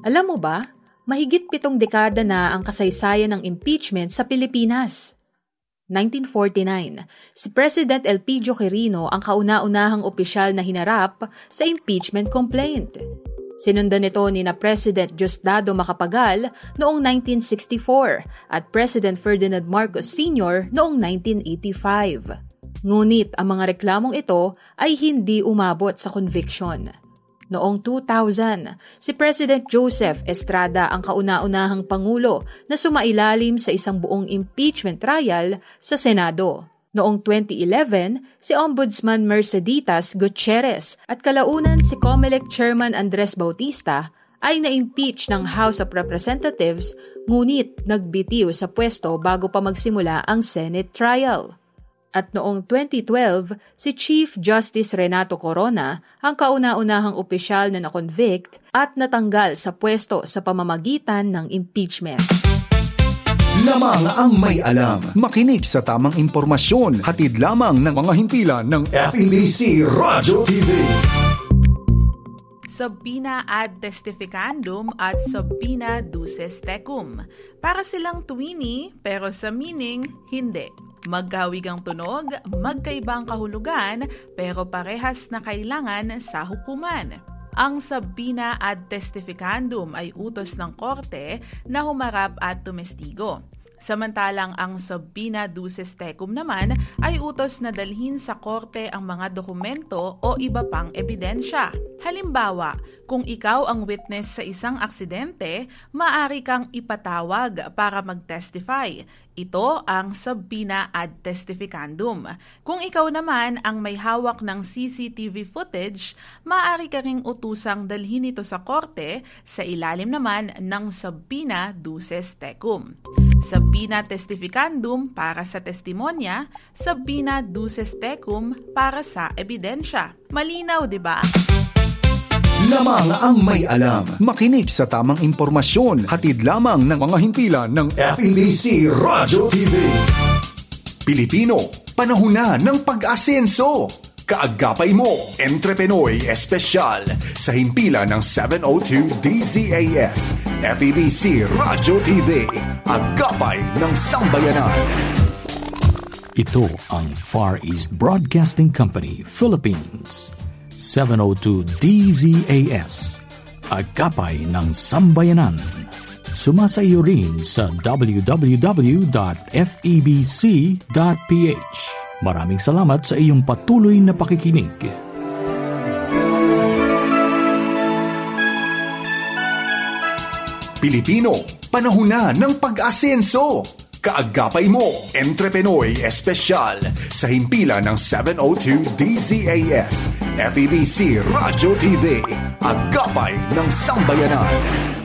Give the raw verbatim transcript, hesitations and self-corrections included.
Alam mo ba, mahigit pitong dekada na ang kasaysayan ng impeachment sa Pilipinas. nineteen forty-nine, si President Elpidio Quirino ang kauna-unahang opisyal na hinarap sa impeachment complaint. Sinundan nito ni na President Diosdado Macapagal noong nineteen sixty-four at President Ferdinand Marcos Senior noong nineteen eighty-five. Ngunit ang mga reklamong ito ay hindi umabot sa conviction. Noong two thousand, si President Joseph Estrada ang kauna-unahang pangulo na sumailalim sa isang buong impeachment trial sa Senado. Noong twenty eleven, si Ombudsman Merceditas Gutierrez at kalaunan si COMELEC Chairman Andres Bautista ay na-impeach ng House of Representatives ngunit nagbitiw sa pwesto bago pa magsimula ang Senate trial. At noong twenty twelve, si Chief Justice Renato Corona ang kauna-unahang opisyal na na-convict at natanggal sa pwesto sa pamamagitan ng impeachment. Lamang ang may alam. Makinig sa tamang impormasyon. Hatid lamang ng mga himpilan ng F E B C Radyo T V. Subpoena ad testificandum at subpoena duces tecum. Para silang tuwini pero sa meaning, hindi. Magkawigang tunog, magkaibang kahulugan, pero parehas na kailangan sa hukuman. Ang subpoena ad testificandum ay utos ng korte na humarap at tumestigo. Samantalang ang subpoena duces tecum naman ay utos na dalhin sa korte ang mga dokumento o iba pang ebidensya. Halimbawa, kung ikaw ang witness sa isang aksidente, maaari kang ipatawag para mag-testify. Ito ang subpoena ad testificandum. Kung ikaw naman ang may hawak ng C C T V footage, maaari ka ring utusang dalhin ito sa korte sa ilalim naman ng subpoena duces tecum. Subpoena testificandum para sa testimonya, subpoena duces tecum para sa ebidensya. Malinaw, di ba? Lamang ang may alam. Makinig sa tamang impormasyon. Hatid lamang ng mga himpilan ng F E B C Radyo T V. Pilipino, panahon na ng pag-asenso. Kaagapay mo, Entrepenoy Espesyal sa himpilan ng seven oh two D Z A S. F E B C Radyo T V. Agapay ng Sambayanan. Ito ang Far East Broadcasting Company, Philippines. seven oh two D Z A S. Agapay ng Sambayanan. Sumasayo rin sa w w w dot f e b c dot p h. Maraming salamat sa iyong patuloy na pakikinig. Pilipino, panahon na ng pag-asenso. Kaagapay mo, Entrepenoy Espesyal sa himpilan ng seven oh two D Z A S. F E B C Radyo T V. Agapay ng Sambayanan.